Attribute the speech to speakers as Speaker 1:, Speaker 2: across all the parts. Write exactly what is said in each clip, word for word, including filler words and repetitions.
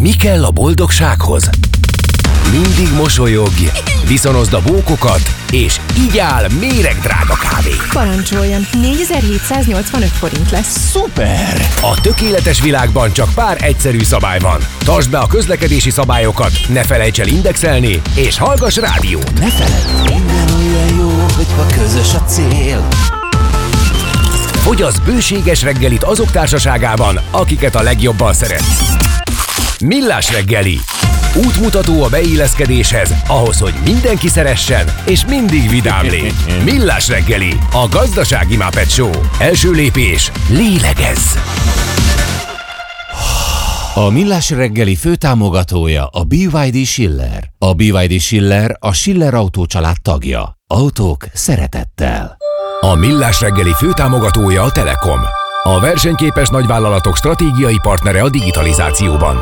Speaker 1: Mi kell a boldogsághoz? Mindig mosolyogj, viszonozd a bókokat, és így áll méregdrága kávé.
Speaker 2: Parancsoljon, négyezer-hétszáznyolcvanöt forint lesz.
Speaker 1: Szuper! A tökéletes világban csak pár egyszerű szabály van. Tartsd be a közlekedési szabályokat, ne felejts el indexelni, és hallgass rádión.
Speaker 3: Ne feledd, minden olyan jó, hogyha közös a cél.
Speaker 1: Fogyasz bőséges reggelit azok társaságában, akiket a legjobban szeretsz. Millás reggeli. Útmutató a beilleszkedéshez, ahhoz, hogy mindenki szeressen, és mindig vidám légy. Millás reggeli, a gazdasági Muppet Show. Első lépés, lélegezz!
Speaker 3: A Millás reggeli főtámogatója a bé vé dé Schiller. A bé vé dé Schiller a Schiller Autó család tagja. Autók szeretettel.
Speaker 1: A Millás reggeli főtámogatója a Telekom. A versenyképes nagyvállalatok stratégiai partnere a digitalizációban.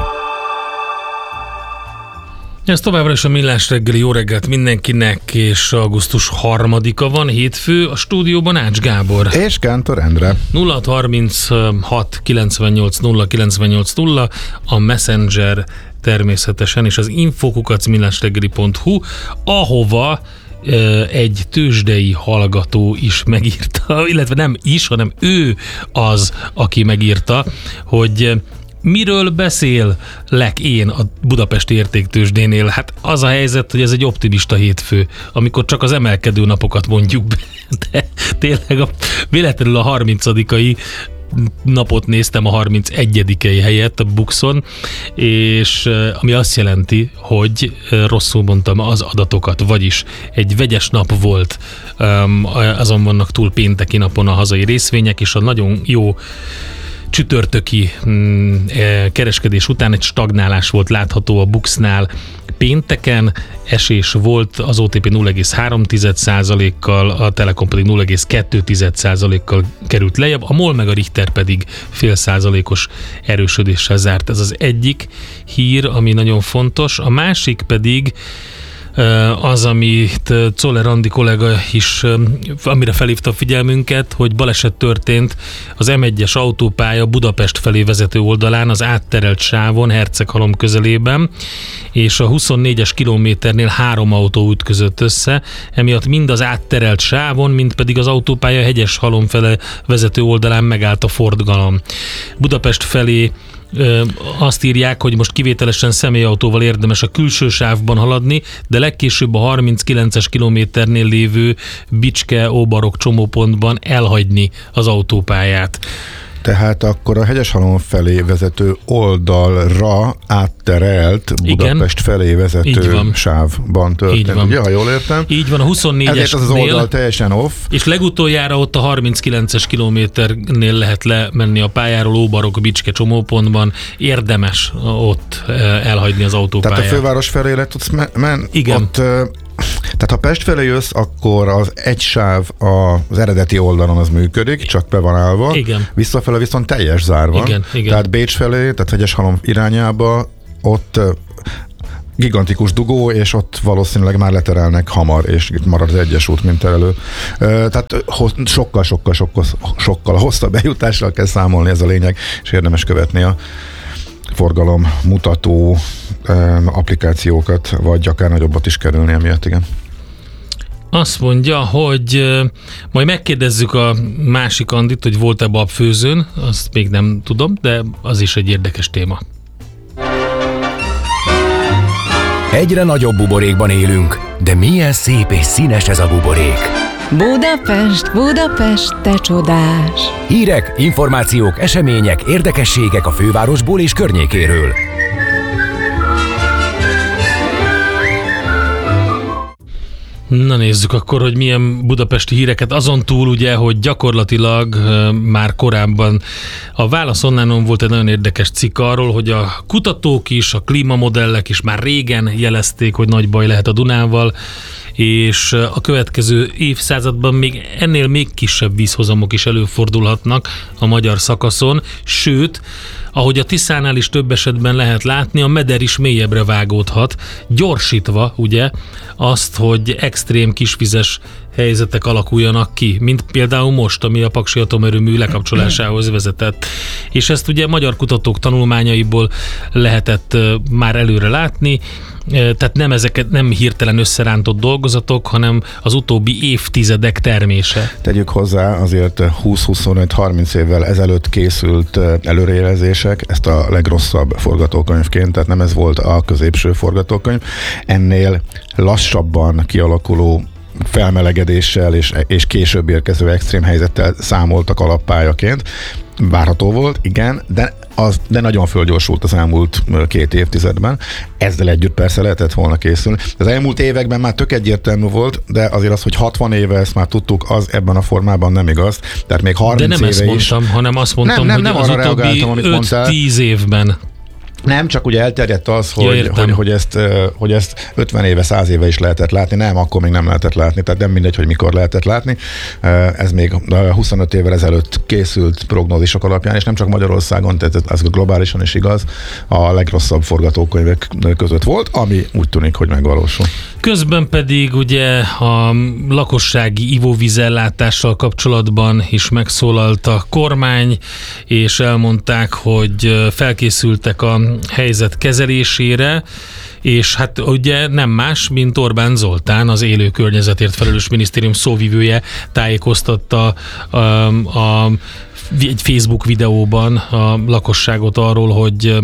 Speaker 4: Ez továbbra is a Millás reggeli, jó reggelt mindenkinek, és augusztus harmadika van, hétfő, a stúdióban Ács Gábor.
Speaker 5: És Kántor Endre.
Speaker 4: nulla harminchat kilencvennyolc nulla kilencvennyolc nulla, a Messenger természetesen, és az info kukac millásreggeli pont hu, ahova egy tőzsdei hallgató is megírta, illetve nem is, hanem ő az, aki megírta, hogy miről beszélek én a Budapesti Értéktőzsdénél? Hát az a helyzet, hogy ez egy optimista hétfő, amikor csak az emelkedő napokat mondjuk be. De tényleg a, véletlenül a harmincadikai napot néztem a harmincegyedikei helyett a Buxon, és ami azt jelenti, hogy rosszul mondtam az adatokat, vagyis egy vegyes nap volt, azon vannak túl pénteki napon a hazai részvények, és a nagyon jó csütörtöki mm, kereskedés után egy stagnálás volt látható a Buxnál. Pénteken esés volt, az o té pé nulla egész három százalékkal, a Telekom pedig nulla egész kettő százalékkal került lejjebb, a MOL meg a Richter pedig fél százalékos erősödéssel zárt. Ez az egyik hír, ami nagyon fontos. A másik pedig az, amit Czoller Andi kollega is, amire felhívta a figyelmünket, hogy baleset történt az em egyes autópálya Budapest felé vezető oldalán, az átterelt sávon, Herceghalom közelében, és a huszonnégyes kilométernél három autó ütközött össze, emiatt mind az átterelt sávon, mind pedig az autópálya Hegyeshalom felé vezető oldalán megállt a forgalom. Budapest felé azt írják, hogy most kivételesen személyautóval érdemes a külső sávban haladni, de legkésőbb a harminckilences kilométernél lévő Bicske-Óbarok csomópontban elhagyni az autópályát.
Speaker 5: Tehát akkor a Hegyeshalom felé vezető oldalra átterelt Budapest Igen. felé vezető sávban történt. Ugye, ha jól értem?
Speaker 4: Így van, a huszonnégyesnél.
Speaker 5: Ezért az az oldal teljesen off.
Speaker 4: És legutoljára ott a harminckilences kilométernél lehet lemenni a pályáról, Óbarok, Bicske csomópontban. Érdemes ott elhagyni az autópályát.
Speaker 5: Tehát a főváros felé le tudsz menni?
Speaker 4: Igen.
Speaker 5: Ott, tehát ha Pest felé jössz, akkor az egy sáv az eredeti oldalon az működik, csak be van állva.
Speaker 4: Igen.
Speaker 5: Visszafele viszont teljes zárva. Igen, igen. Tehát Bécs felé, tehát Hegyeshalom irányába, ott gigantikus dugó, és ott valószínűleg már leterelnek hamar, és itt marad az egyes út, mint terelő. Tehát sokkal, sokkal, sokkal, sokkal hosszabb bejutással kell számolni, ez a lényeg, és érdemes követni a forgalom mutató um, applikációkat, vagy akár nagyobbat is kerülni emiatt, igen.
Speaker 4: Azt mondja, hogy uh, majd megkérdezzük a másik Andit, hogy volt-e babfőzőn, azt még nem tudom, de az is egy érdekes téma.
Speaker 1: Egyre nagyobb buborékban élünk, de milyen szép és színes ez a buborék.
Speaker 2: Budapest, Budapest, te csodás!
Speaker 1: Hírek, információk, események, érdekességek a fővárosból és környékéről.
Speaker 4: Na nézzük akkor, hogy milyen budapesti híreket. Azon túl ugye, hogy gyakorlatilag már korábban a Válasz Onlineon volt egy nagyon érdekes cikk arról, hogy a kutatók is, a klímamodellek is már régen jelezték, hogy nagy baj lehet a Dunával, és a következő évszázadban még ennél még kisebb vízhozamok is előfordulhatnak a magyar szakaszon, sőt, ahogy a Tiszánál is több esetben lehet látni, a meder is mélyebbre vágódhat, gyorsítva ugye azt, hogy extrém kisvizes helyzetek alakuljanak ki, mint például most, ami a Paksi atomerőmű lekapcsolásához vezetett. És ezt ugye magyar kutatók tanulmányaiból lehetett már előre látni, tehát nem ezeket nem hirtelen összerántott dolgozatok, hanem az utóbbi évtizedek termése.
Speaker 5: Tegyük hozzá, azért húsz-huszonöt-harminc évvel ezelőtt készült előrejelzések, ezt a legrosszabb forgatókönyvként, tehát nem ez volt a középső forgatókönyv, ennél lassabban kialakuló felmelegedéssel és, és később érkező extrém helyzettel számoltak alappályaként. Várható volt, igen, de, az, de nagyon fölgyorsult az elmúlt két évtizedben. Ezzel együtt persze lehetett volna készülni. Az elmúlt években már tök egyértelmű volt, de azért az, hogy hatvan éve ezt már tudtuk, az ebben a formában nem igaz. Tehát még harminc
Speaker 4: de nem
Speaker 5: éve
Speaker 4: ezt mondtam,
Speaker 5: is.
Speaker 4: hanem azt mondtam, nem, nem, hogy nem az utóbbi öt-tíz évben.
Speaker 5: Nem, csak ugye elterjedt az, hogy,
Speaker 4: ja,
Speaker 5: hogy, hogy, ezt, hogy ezt ötven éve, száz éve is lehetett látni. Nem, akkor még nem lehetett látni, tehát nem mindegy, hogy mikor lehetett látni. Ez még huszonöt évvel ezelőtt készült prognózisok alapján, és nem csak Magyarországon, tehát ez globálisan is igaz, a legrosszabb forgatókönyvek között volt, ami úgy tűnik, hogy megvalósul.
Speaker 4: Közben pedig ugye a lakossági ivóvízellátással kapcsolatban is megszólalt a kormány, és elmondták, hogy felkészültek a helyzet kezelésére, és hát ugye nem más, mint Orbán Zoltán, az élő környezetért felelős minisztérium szóvivője tájékoztatta a, a egy Facebook videóban a lakosságot arról, hogy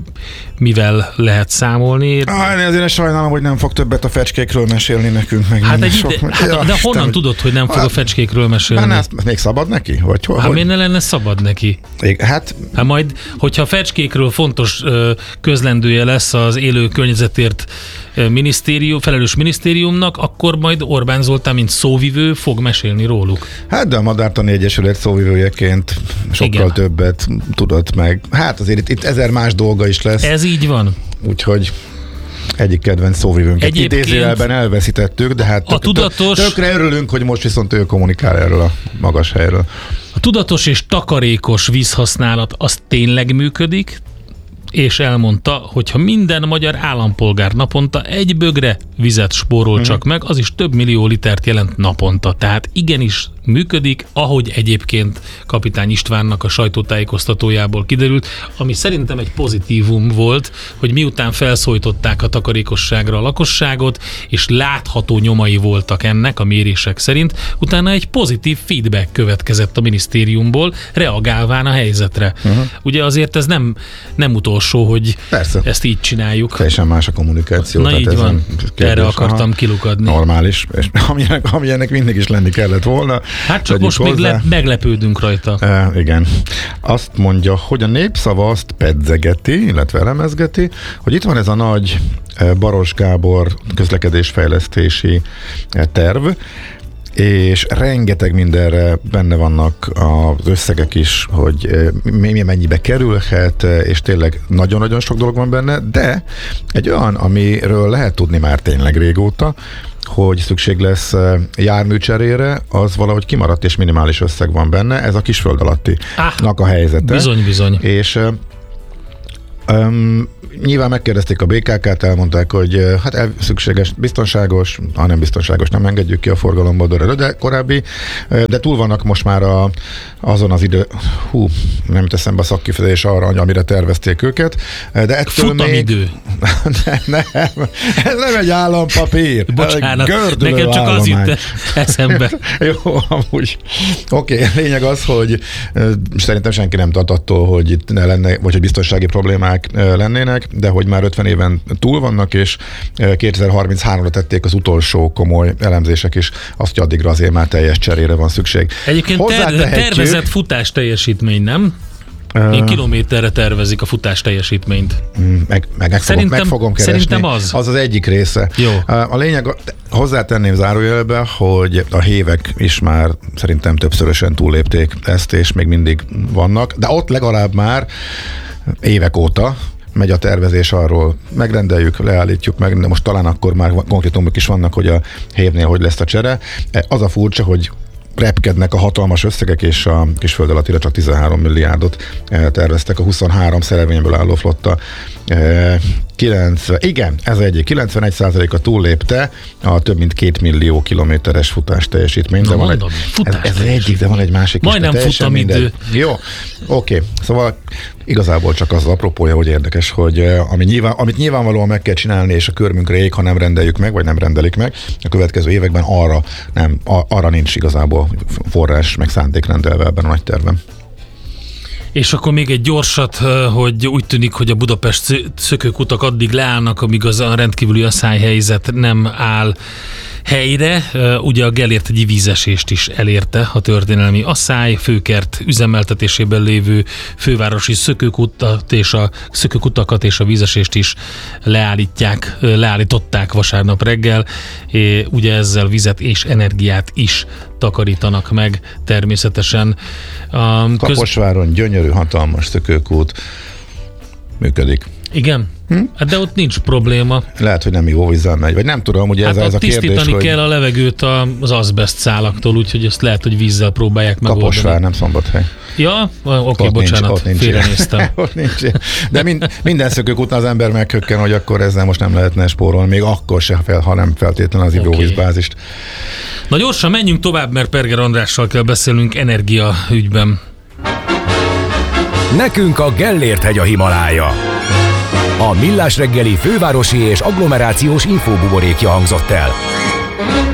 Speaker 4: mivel lehet számolni.
Speaker 5: Ah, én azért sajnálom, hogy nem fog többet a fecskékről mesélni nekünk. Meg
Speaker 4: hát egy ide, hát, ja, de honnan tudod, hogy nem fog a fecskékről mesélni?
Speaker 5: Hát ezt még szabad neki? Vagy,
Speaker 4: hát
Speaker 5: hogy?
Speaker 4: miért ne lenne szabad neki?
Speaker 5: Hát,
Speaker 4: hát majd, hogyha a fecskékről fontos közlendője lesz az élő környezetért minisztérium, felelős minisztériumnak, akkor majd Orbán Zoltán, mint szóvivő fog mesélni róluk.
Speaker 5: Hát de a Madártani Egyesület szóvivőjeként sokkal igen. többet tudott meg. Hát azért itt, itt ezer más dolga is lesz.
Speaker 4: Ez így van.
Speaker 5: Úgyhogy egyik kedvenc szóvivőnket idézőjelben elveszítettük, de hát tök, tudatos, tökre örülünk, hogy most viszont ő kommunikál erről a magas helyről.
Speaker 4: A tudatos és takarékos vízhasználat az tényleg működik, és elmondta, hogy ha minden magyar állampolgár naponta egy bögre vizet spórol uh-huh. csak meg, az is több millió litert jelent naponta. Tehát igenis működik, ahogy egyébként Kapitány Istvánnak a sajtótájékoztatójából kiderült, ami szerintem egy pozitívum volt, hogy miután felszólították a takarékosságra a lakosságot, és látható nyomai voltak ennek a mérések szerint, utána egy pozitív feedback következett a minisztériumból, reagálván a helyzetre. Uh-huh. Ugye azért ez nem, nem utolsó, hogy persze. ezt így csináljuk.
Speaker 5: Teljesen más a kommunikáció.
Speaker 4: Na így van, erre akartam aha, kilukadni.
Speaker 5: Normális, és amilyenek, amilyenek mindig is lenni kellett volna.
Speaker 4: Hát csak most hozzá. Még le, meglepődünk rajta.
Speaker 5: E, igen. Azt mondja, hogy a Népszava azt pedzegeti, illetve elemezgeti, hogy itt van ez a nagy Baros Gábor közlekedésfejlesztési terv, és rengeteg mindenre benne vannak az összegek is, hogy mennyibe kerülhet, és tényleg nagyon-nagyon sok dolog van benne, de egy olyan, amiről lehet tudni már tényleg régóta, hogy szükség lesz járműcserére, az valahogy kimaradt, és minimális összeg van benne, ez a kisföld alattinak a helyzete.
Speaker 4: Bizony, bizony.
Speaker 5: És Um, nyilván megkérdezték a bé ká ká-t, elmondták, hogy hát el, szükséges, biztonságos, ha nem biztonságos, nem engedjük ki a forgalomból, de, de korábbi, de túl vannak most már a, azon az idő, hú, nem teszem be a szakkifejezés arra, amire tervezték őket, de ettől
Speaker 4: futamidő.
Speaker 5: Még... nem, nem, ez nem egy állampapír.
Speaker 4: Bocsánat, nekem csak az jut eszembe.
Speaker 5: Jó, amúgy. Oké, okay, lényeg az, hogy szerintem senki nem tart attól, hogy itt ne lenne, vagy hogy biztonsági problémák lennének, de hogy már ötven éven túl vannak, és kétezer-harminchárom-ra tették az utolsó komoly elemzések is, azt, hogy addigra azért már teljes cserére van szükség.
Speaker 4: Egyébként ter- tervezett futás teljesítmény, nem? Én kilométerre tervezik a futás teljesítményt.
Speaker 5: Meg, meg, meg, fogom, meg fogom keresni.
Speaker 4: Szerintem az.
Speaker 5: Az az egyik része.
Speaker 4: Jó.
Speaker 5: A lényeg, hozzátenném zárójelbe, hogy a hévek is már szerintem többszörösen túllépték ezt, és még mindig vannak, de ott legalább már évek óta megy a tervezés arról, megrendeljük, leállítjuk meg, de most talán akkor már konkrétumok is vannak, hogy a hévnél hogy lesz a csere. Az a furcsa, hogy repkednek a hatalmas összegek, és a kisföld alattira csak tizenhárom milliárdot terveztek a huszonhárom szerelvényből álló flotta kilencven, igen, ez egyik, kilencvenegy százaléka túllépte a több mint két millió kilométeres futás teljesítmény. De van egy, ez, ez egyik, de van egy másik is.
Speaker 4: Majdnem futam idő.
Speaker 5: Jó, oké. Okay. Szóval igazából csak az apropója, hogy érdekes, hogy ami nyilván, amit nyilvánvalóan meg kell csinálni, és a körmünkre ég, ha nem rendeljük meg, vagy nem rendelik meg, a következő években arra, nem, arra nincs igazából forrás, meg szándék rendelve ebben a nagy tervben.
Speaker 4: És akkor még egy gyorsat, hogy úgy tűnik, hogy a Budapest szökőkutak addig leállnak, amíg az a rendkívüli asszályhelyzet nem áll helyre. Ugye a Gellért egy vízesést is elérte a történelmi asszály, főkert üzemeltetésében lévő fővárosi szökőkutat és a szökőkutakat és a vízesést is leállítják, leállították vasárnap reggel. Ugye ezzel vizet és energiát is takarítanak meg természetesen.
Speaker 5: Um, Kaposváron köz... gyönyörű, hatalmas szökőkút működik.
Speaker 4: Igen? Hm? Hát de ott nincs probléma.
Speaker 5: Lehet, hogy nem ivóvízzel megy, vagy nem tudom, ugye hát ez, ez a kérdés,
Speaker 4: tisztítani
Speaker 5: hogy...
Speaker 4: kell a levegőt az azbest szálaktól, úgyhogy ezt lehet, hogy vízzel próbálják megoldani.
Speaker 5: Kaposvár, nem Szombathely.
Speaker 4: Ja, oké, bocsánat, félrenéztem.
Speaker 5: De mind, minden szökőkútnál az ember meghökken, hogy akkor ezzel most nem lehetne spórolni, még akkor se, fel, ha nem feltétlenül az ivóvízbázist.
Speaker 4: Na gyorsan menjünk tovább, mert Perger Andrással kell beszélnünk energia ügyben.
Speaker 1: Nekünk a Gellért-hegy a Himalája. A Millás reggeli fővárosi és agglomerációs infóbuborékja hangzott el.